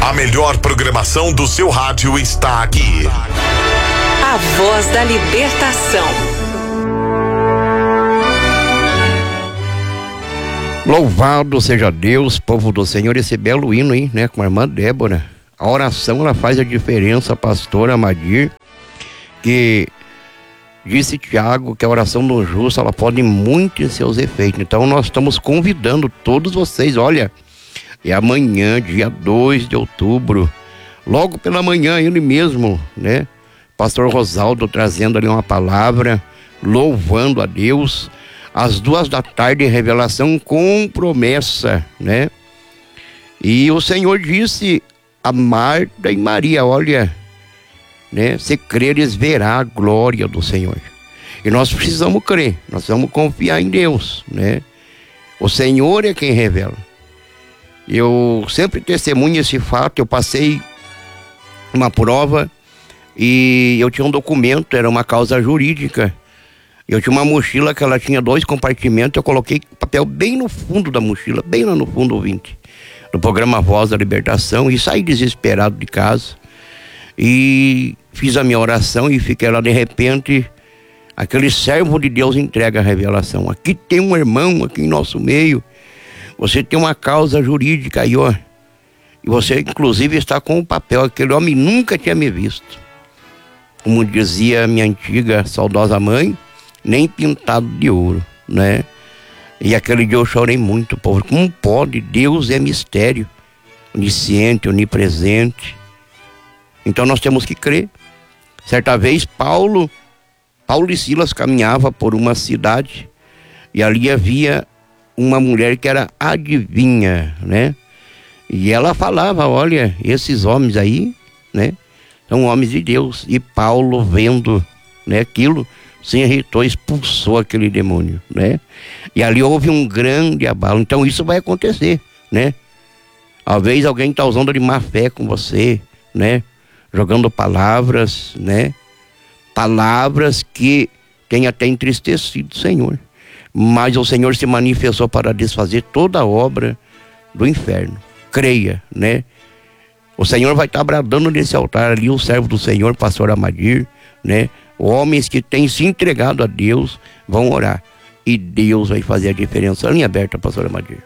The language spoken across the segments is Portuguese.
A melhor programação do seu rádio está aqui. A Voz da Libertação. Louvado seja Deus, povo do Senhor, esse belo hino aí, né, com a irmã Débora. A oração, ela faz a diferença, pastor Amadir, que disse Tiago que a oração do justo, ela pode muito em seus efeitos. Então nós estamos convidando todos vocês, olha, é amanhã, dia 2 de outubro, logo pela manhã, ele mesmo, né, pastor Rosaldo trazendo ali uma palavra, louvando a Deus, às 14h, revelação com promessa, né? E o Senhor disse a Marta e Maria, olha, né? Se creres, verá a glória do Senhor. E nós precisamos crer, nós precisamos confiar em Deus, né? O Senhor é quem revela. Eu sempre testemunho esse fato. Eu passei uma prova e eu tinha um documento, era uma causa jurídica. Eu tinha uma mochila que ela tinha 2 compartimentos, eu coloquei papel bem no fundo da mochila, bem lá no fundo, ouvinte, no programa Voz da Libertação, e saí desesperado de casa. E fiz a minha oração e fiquei lá, de repente, aquele servo de Deus entrega a revelação. Aqui tem um irmão aqui em nosso meio, você tem uma causa jurídica aí, ó. E você, inclusive, está com o papel. Aquele homem nunca tinha me visto. Como dizia minha antiga, saudosa mãe, nem pintado de ouro, né? E aquele dia eu chorei muito, povo. Como pode? Deus é mistério, onisciente, onipresente. Então nós temos que crer. Certa vez Paulo e Silas caminhavam por uma cidade e ali havia uma mulher que era adivinha, né? E ela falava, olha, esses homens aí, né, são homens de Deus. E Paulo, vendo, né, aquilo, se irritou, expulsou aquele demônio, né? E ali houve um grande abalo. Então isso vai acontecer, né? Às vezes alguém está usando de má fé com você, né? Jogando palavras, né? Palavras que têm até entristecido o Senhor. Mas o Senhor se manifestou para desfazer toda a obra do inferno. Creia, né? O Senhor vai estar bradando nesse altar ali, o servo do Senhor, pastor Amadir, né? Homens que têm se entregado a Deus vão orar. E Deus vai fazer a diferença. Linha aberta, pastor Amadir.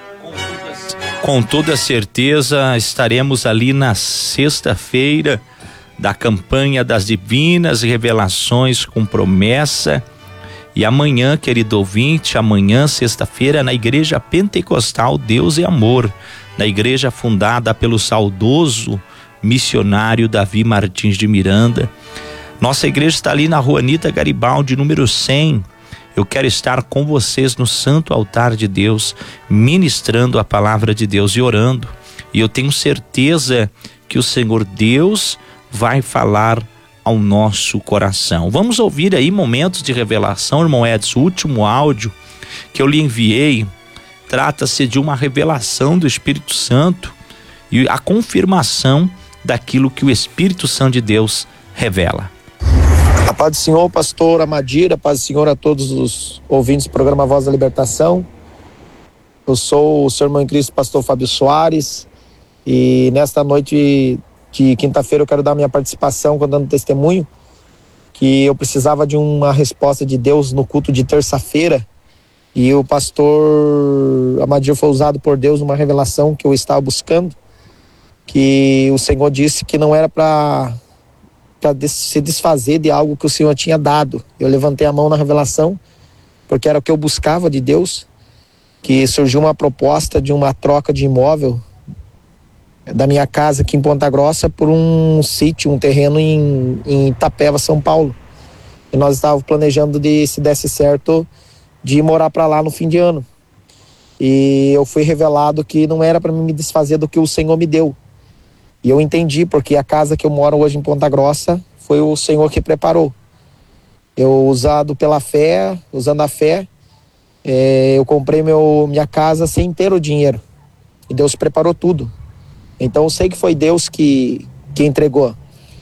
Com toda certeza estaremos ali na sexta-feira da campanha das divinas revelações com promessa. E amanhã, querido ouvinte, amanhã, sexta-feira, na Igreja Pentecostal Deus é Amor, na igreja fundada pelo saudoso missionário Davi Martins de Miranda. Nossa igreja está ali na Rua Anita Garibaldi, número 100. Eu quero estar com vocês no santo altar de Deus, ministrando a palavra de Deus e orando. E eu tenho certeza que o Senhor Deus vai falar ao nosso coração. Vamos ouvir aí momentos de revelação, irmão Edson. O último áudio que eu lhe enviei trata-se de uma revelação do Espírito Santo e a confirmação daquilo que o Espírito Santo de Deus revela. A paz do Senhor, pastor Amadir, a paz do Senhor a todos os ouvintes do programa Voz da Libertação. Eu sou o seu irmão em Cristo, pastor Fábio Soares, e nesta noite de quinta-feira eu quero dar minha participação, dando testemunho, que eu precisava de uma resposta de Deus no culto de terça-feira, e o pastor Amadir foi usado por Deus numa revelação que eu estava buscando, que o Senhor disse que não era para se desfazer de algo que o Senhor tinha dado. Eu levantei a mão na revelação, porque era o que eu buscava de Deus, que surgiu uma proposta de uma troca de imóvel da minha casa aqui em Ponta Grossa por um sítio, um terreno em Itapeva, São Paulo. E nós estávamos planejando, se desse certo, de ir morar para lá no fim de ano. E eu fui revelado que não era para me desfazer do que o Senhor me deu. E eu entendi, porque a casa que eu moro hoje em Ponta Grossa foi o Senhor que preparou. Eu, usando a fé, eu comprei minha casa sem ter o dinheiro. E Deus preparou tudo. Então eu sei que foi Deus que entregou.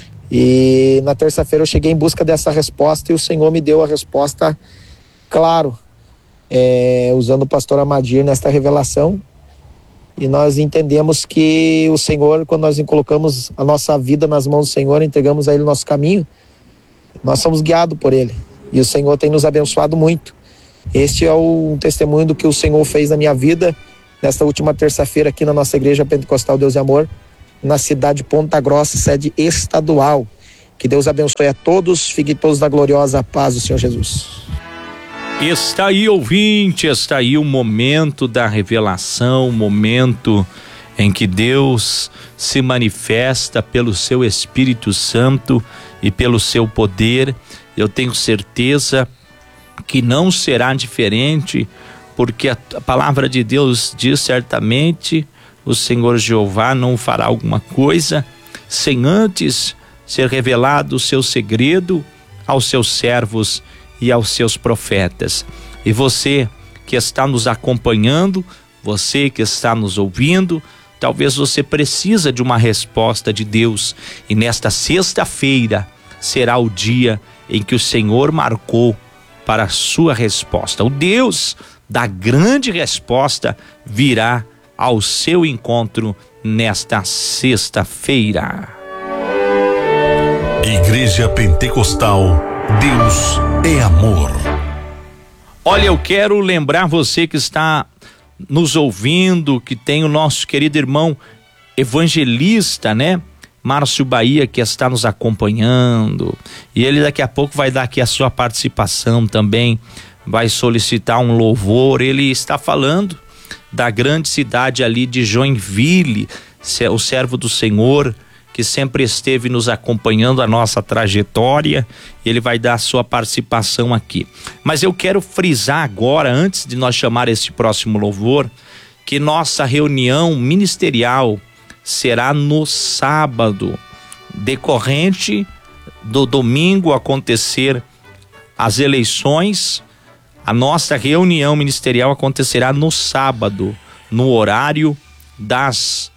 E na terça-feira eu cheguei em busca dessa resposta e o Senhor me deu a resposta, claro, usando o pastor Amadir nesta revelação. E nós entendemos que o Senhor, quando nós colocamos a nossa vida nas mãos do Senhor, entregamos a Ele o nosso caminho, nós somos guiados por Ele. E o Senhor tem nos abençoado muito. Este é um testemunho do que o Senhor fez na minha vida, nesta última terça-feira aqui na nossa Igreja Pentecostal Deus e Amor, na cidade de Ponta Grossa, sede estadual. Que Deus abençoe a todos, fiquem todos na gloriosa paz do Senhor Jesus. Está aí, ouvinte, está aí o momento da revelação, o momento em que Deus se manifesta pelo seu Espírito Santo e pelo seu poder. Eu tenho certeza que não será diferente, porque a palavra de Deus diz certamente: o Senhor Jeová não fará alguma coisa sem antes ser revelado o seu segredo aos seus servos e aos seus profetas. E você que está nos acompanhando, você que está nos ouvindo, talvez você precisa de uma resposta de Deus, e nesta sexta-feira será o dia em que o Senhor marcou para a sua resposta. O Deus da grande resposta virá ao seu encontro nesta sexta-feira. Igreja Pentecostal, Deus é amor. Olha, eu quero lembrar você que está nos ouvindo, que tem o nosso querido irmão evangelista, né? Márcio Bahia, que está nos acompanhando, e ele daqui a pouco vai dar aqui a sua participação também, vai solicitar um louvor. Ele está falando da grande cidade ali de Joinville, o servo do Senhor, que sempre esteve nos acompanhando a nossa trajetória. Ele vai dar a sua participação aqui. Mas eu quero frisar agora, antes de nós chamar este próximo louvor, que nossa reunião ministerial será no sábado, decorrente do domingo acontecer as eleições. A nossa reunião ministerial acontecerá no sábado, no horário das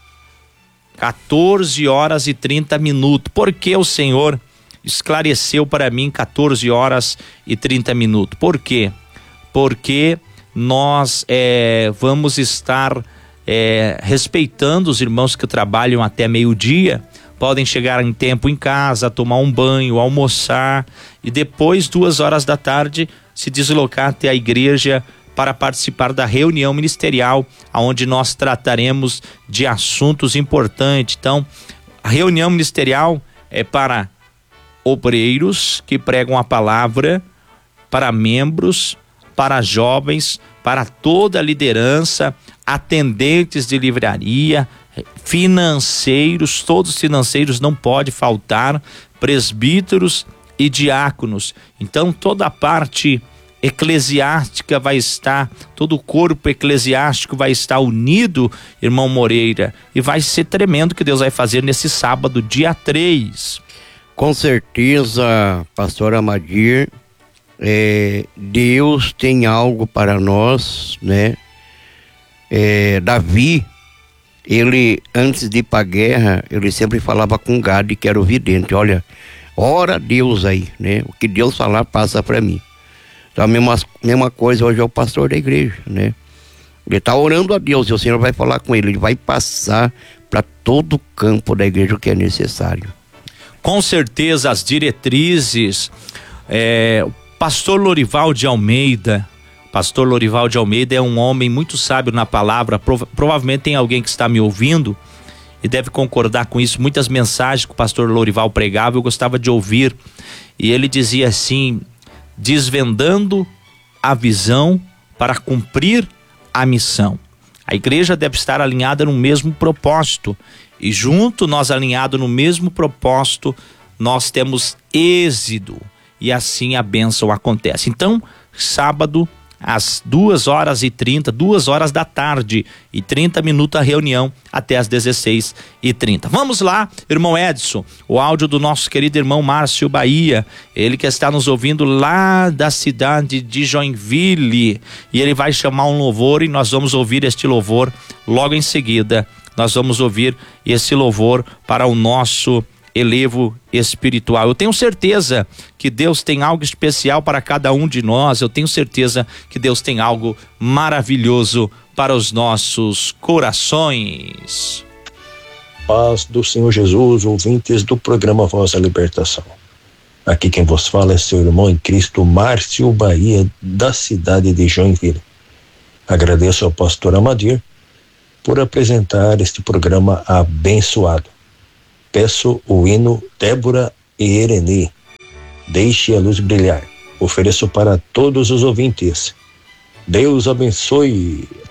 14h30. Porque o Senhor esclareceu para mim 14h30. Por quê? Porque nós vamos estar respeitando os irmãos que trabalham até meio-dia. Podem chegar em tempo em casa, tomar um banho, almoçar e depois 2h da tarde se deslocar até a igreja para participar da reunião ministerial, onde nós trataremos de assuntos importantes. Então, a reunião ministerial é para obreiros que pregam a palavra, para membros, para jovens, para toda a liderança, atendentes de livraria, financeiros, todos financeiros não pode faltar, presbíteros e diáconos. Então, toda a parte eclesiástica vai estar, todo o corpo eclesiástico vai estar unido, irmão Moreira, e vai ser tremendo o que Deus vai fazer nesse sábado, dia 3. Com certeza, pastor Amadir, Deus tem algo para nós, né? Davi, ele antes de ir para a guerra, ele sempre falava com Gade, que era o vidente: olha, ora a Deus aí, né? O que Deus falar passa para mim. Então a mesma coisa hoje é o pastor da igreja, né? Ele está orando a Deus e o Senhor vai falar com ele vai passar para todo o campo da igreja o que é necessário. Com certeza as diretrizes, Pastor Lorival de Almeida é um homem muito sábio na palavra. Provavelmente tem alguém que está me ouvindo e deve concordar com isso. Muitas mensagens que o pastor Lorival pregava eu gostava de ouvir, e ele dizia assim: desvendando a visão para cumprir a missão. A igreja deve estar alinhada no mesmo propósito, e junto nós alinhados no mesmo propósito, nós temos êxito, e assim a bênção acontece. Então, sábado, às 2h30, 2h da tarde e 30 minutos a reunião até às 16h30. Vamos lá, irmão Edson, o áudio do nosso querido irmão Márcio Bahia, ele que está nos ouvindo lá da cidade de Joinville, e ele vai chamar um louvor e nós vamos ouvir este louvor logo em seguida. Nós vamos ouvir esse louvor para o nosso elevo espiritual. Eu tenho certeza que Deus tem algo especial para cada um de nós. Eu tenho certeza que Deus tem algo maravilhoso para os nossos corações. Paz do Senhor Jesus, ouvintes do programa Voz da Libertação. Aqui quem vos fala é seu irmão em Cristo, Márcio Bahia, da cidade de Joinville. Agradeço ao pastor Amadir por apresentar este programa abençoado. Peço o hino Débora e Ereni, Deixe a Luz Brilhar. Ofereço para todos os ouvintes. Deus abençoe